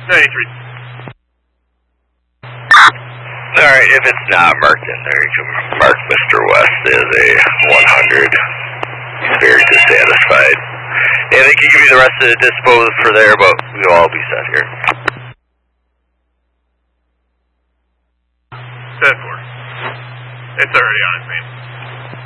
93. Alright, if it's not marked in there, you can mark Mr. West as a 100. He's very dissatisfied. Yeah, they can give you the rest of the dispose for there, but we'll all be set here. Set 4. It's already on its name.